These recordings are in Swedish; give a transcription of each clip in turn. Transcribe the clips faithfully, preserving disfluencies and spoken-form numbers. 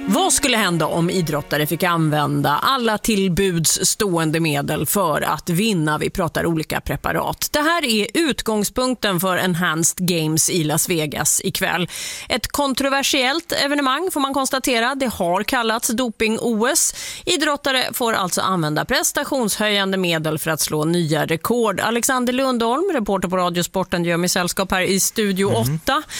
Vad skulle hända om idrottare fick använda alla tillbuds stående medel för att vinna? Vi pratar olika preparat. Det här är utgångspunkten för Enhanced Games i Las Vegas ikväll. Ett kontroversiellt evenemang får man konstatera. Det har kallats doping-O S. Idrottare får alltså använda prestationshöjande medel för att slå nya rekord. Alexander Lundholm, reporter på Radiosporten, gör mig sällskap här i Studio åtta. Mm.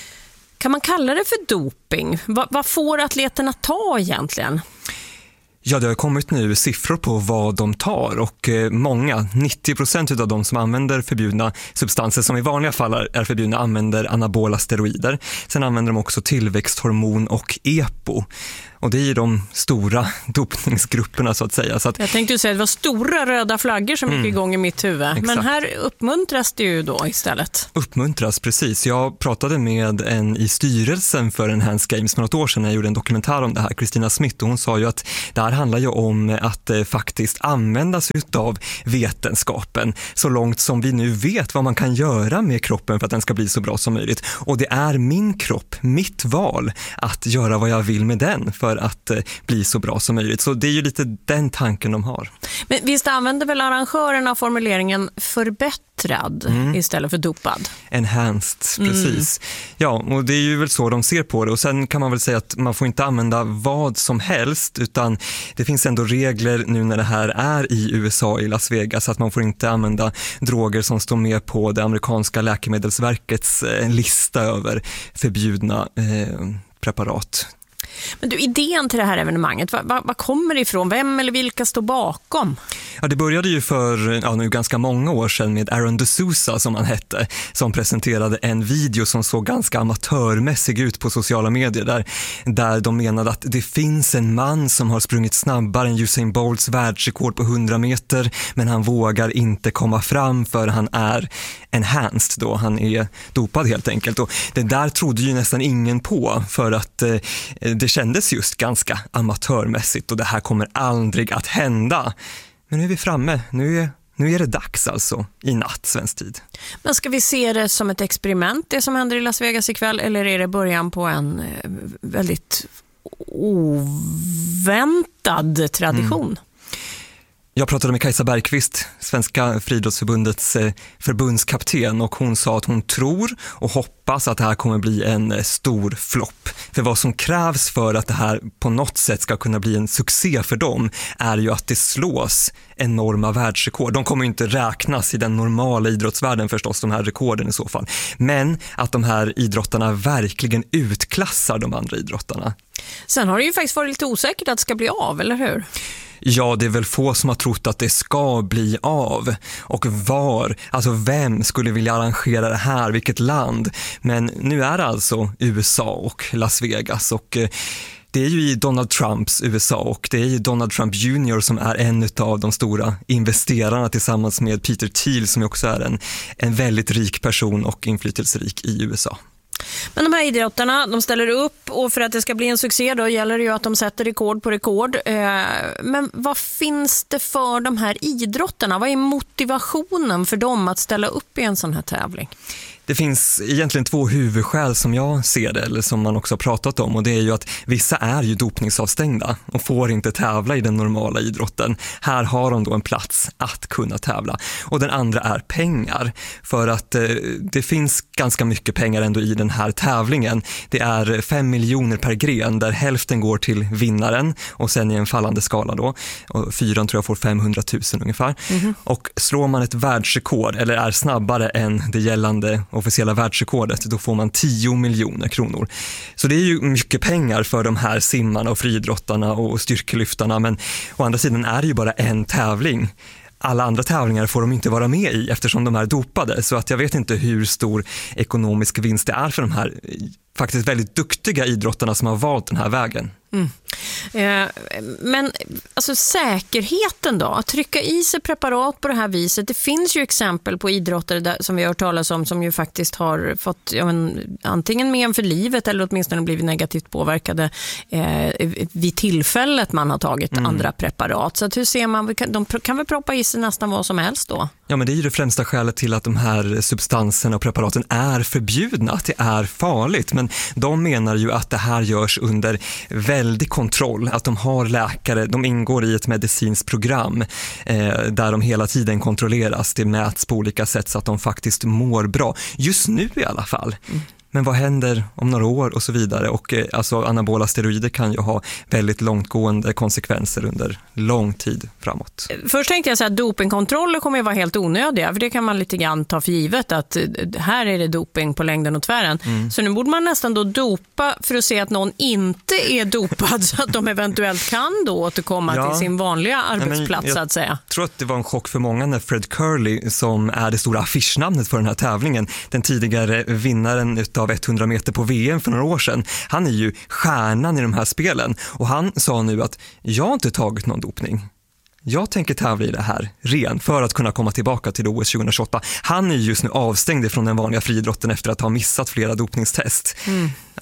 Kan man kalla det för doping? Va, vad får atleterna ta egentligen? Ja, det har kommit nu siffror på vad de tar och många, nittio procent av de som använder förbjudna substanser som i vanliga fall är förbjudna använder anabola steroider. Sen använder de också tillväxthormon och EPO. Och det är ju de stora dopningsgrupperna så att säga. Så att, jag tänkte säga att det var stora röda flaggor som mm, gick igång i mitt huvud. Exakt. Men här uppmuntras det ju då istället. Uppmuntras, precis. Jag pratade med en i styrelsen för Enhanced Games för något år sedan när jag gjorde en dokumentär om det här, Kristina Smith. Och hon sa ju att det här handlar ju om att eh, faktiskt använda sig av vetenskapen så långt som vi nu vet vad man kan göra med kroppen för att den ska bli så bra som möjligt. Och det är min kropp, mitt val att göra vad jag vill med den för att eh, bli så bra som möjligt. Så det är ju lite den tanken de har. Men visst använder väl arrangörerna formuleringen förbättrad mm. istället för dopad? Enhanced, precis. Mm. Ja, och det är ju väl så de ser på det. Och sen kan man väl säga att man får inte använda vad som helst, utan det finns ändå regler nu när det här är i U S A, i Las Vegas, att man får inte använda droger som står med på det amerikanska läkemedelsverkets eh, lista över förbjudna eh, preparat. Men du, idén till det här evenemanget, vad, vad, vad kommer det ifrån? Vem eller vilka står bakom? Ja, det började ju för ja, nu ganska många år sedan med Aaron D'Souza som han hette, som presenterade en video som såg ganska amatörmässig ut på sociala medier där, där de menade att det finns en man som har sprungit snabbare än Usain Bolts världsrekord på hundra meter, men han vågar inte komma fram för han är enhanced då, han är dopad helt enkelt. Och det där trodde ju nästan ingen på för att eh, det kändes just ganska amatörmässigt och det här kommer aldrig att hända. Men nu är vi framme, nu är, nu är det dags alltså i natt svensk tid. Men ska vi se det som ett experiment, det som händer i Las Vegas ikväll, eller är det början på en väldigt oväntad tradition? Mm. Jag pratade med Kajsa Bergqvist, Svenska friidrottsförbundets förbundskapten, och hon sa att hon tror och hoppas att det här kommer bli en stor flopp. För vad som krävs för att det här på något sätt ska kunna bli en succé för dem är ju att det slås enorma världsrekord. De kommer ju inte räknas i den normala idrottsvärlden förstås, de här rekorden i så fall. Men att de här idrottarna verkligen utklassar de andra idrottarna. Sen har det ju faktiskt varit lite osäkert att det ska bli av, eller hur? Ja, det är väl få som har trott att det ska bli av. Och var, alltså vem skulle vilja arrangera det här, vilket land? Men nu är det alltså U S A och Las Vegas, och det är ju i Donald Trumps U S A, och det är ju Donald Trump junior som är en av de stora investerarna tillsammans med Peter Thiel som också är en, en väldigt rik person och inflytelserik i U S A. Men de här idrottarna, de ställer upp, och för att det ska bli en succé då gäller det ju att de sätter rekord på rekord. Men vad finns det för de här idrottarna? Vad är motivationen för dem att ställa upp i en sån här tävling? Det finns egentligen två huvudskäl som jag ser det, eller som man också har pratat om, och det är ju att vissa är ju dopningsavstängda och får inte tävla i den normala idrotten. Här har de då en plats att kunna tävla. Och den andra är pengar, för att eh, det finns ganska mycket pengar ändå i den här tävlingen. Det är fem miljoner per gren där hälften går till vinnaren och sen i en fallande skala då. Och fyran tror jag får femhundratusen ungefär. Mm-hmm. Och slår man ett världsrekord eller är snabbare än det gällande officiella världsrekordet, då får man tio miljoner kronor. Så det är ju mycket pengar för de här simmarna och friidrottarna och styrkelyftarna, men å andra sidan är det ju bara en tävling. Alla andra tävlingar får de inte vara med i eftersom de är dopade, så att jag vet inte hur stor ekonomisk vinst det är för de här faktiskt väldigt duktiga idrottarna som har valt den här vägen. Mm. Eh, men alltså säkerheten då, att trycka i sig preparat på det här viset, det finns ju exempel på idrottare där, som vi har hört talas om, som ju faktiskt har fått ja, men, antingen men för livet eller åtminstone blivit negativt påverkade eh, vid tillfället man har tagit mm. andra preparat. Så att hur ser man, de kan väl proppa i sig nästan vad som helst då? Ja, men det är ju det främsta skälet till att de här substanserna och preparaten är förbjudna, att det är farligt. Men de menar ju att det här görs under väldig kontroll, att de har läkare, de ingår i ett medicinskt program eh, där de hela tiden kontrolleras. Det mäts på olika sätt så att de faktiskt mår bra. Just nu i alla fall. Mm. Men vad händer om några år och så vidare? Och eh, alltså anabola steroider kan ju ha väldigt långtgående konsekvenser under lång tid framåt. Först tänkte jag så att dopingkontroller kommer att vara helt onödiga, för det kan man lite grann ta för givet att här är det doping på längden och tvären. Mm. Så nu borde man nästan då dopa för att se att någon inte är dopad så att de eventuellt kan då återkomma ja. till sin vanliga arbetsplats. Nej, så att säga. Jag tror att det var en chock för många när Fred Curley, som är det stora affischnamnet för den här tävlingen, den tidigare vinnaren utav av hundra meter på V M för några år sedan. Han är ju stjärnan i de här spelen och han sa nu att jag har inte tagit någon dopning. Jag tänker tävla i det här ren för att kunna komma tillbaka till O S tjugohundratjugoåtta. Han är just nu avstängd från den vanliga friidrotten efter att ha missat flera dopningstest. Mm. Ja.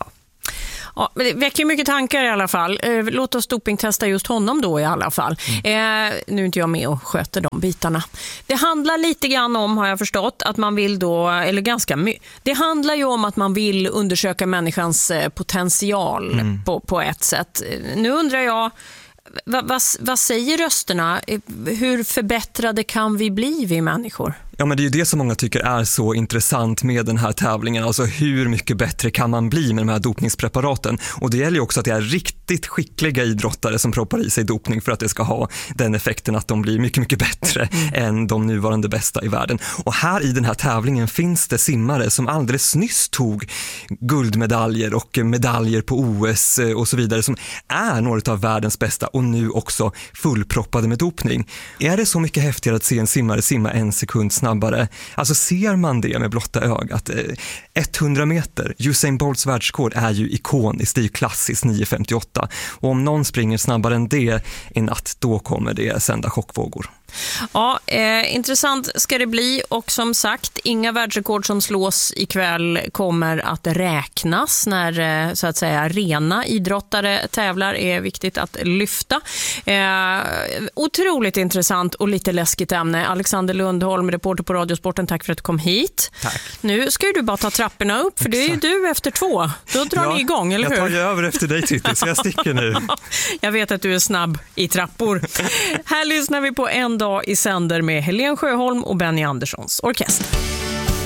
Ja, det väcker mycket tankar i alla fall. Låt oss dopingtesta just honom då i alla fall. Mm. Eh, nu är inte jag med och sköter de bitarna. Det handlar lite grann om, har jag förstått, att man vill då, eller ganska mycket, det handlar ju om att man vill undersöka människans potential mm. på, på ett sätt. Nu undrar jag, vad, vad, vad säger rösterna? Hur förbättrade kan vi bli vi människor? Ja, men det är ju det som många tycker är så intressant med den här tävlingen. Alltså hur mycket bättre kan man bli med de här dopningspreparaten? Och det gäller ju också att det är riktigt skickliga idrottare som proppar i sig dopning för att det ska ha den effekten att de blir mycket, mycket bättre mm. än de nuvarande bästa i världen. Och här i den här tävlingen finns det simmare som alldeles nyss tog guldmedaljer och medaljer på O S och så vidare, som är några av världens bästa och nu också fullproppade med dopning. Är det så mycket häftigare att se en simmare simma en sekund snabbare? Snabbare. Alltså ser man det med blotta ögat. hundra meter, Usain Bolts världsrekord är ju ikoniskt, det är ju klassiskt nio femtioåtta. Och om någon springer snabbare än det i natt, då kommer det sända chockvågor. Ja, eh, intressant ska det bli, och som sagt, inga världsrekord som slås ikväll kommer att räknas när eh, så att säga rena idrottare tävlar, är viktigt att lyfta. Eh, otroligt intressant och lite läskigt ämne. Alexander Lundholm, reporter på Radiosporten, tack för att du kom hit. Tack. Nu ska du bara ta trapporna upp, för det är ju du efter två. Då drar ja, ni igång, eller hur? Jag tar ju över efter dig, Titti, så jag sticker nu. Jag vet att du är snabb i trappor. Här lyssnar vi på En dag i sänder med Helen Sjöholm och Benny Anderssons orkester.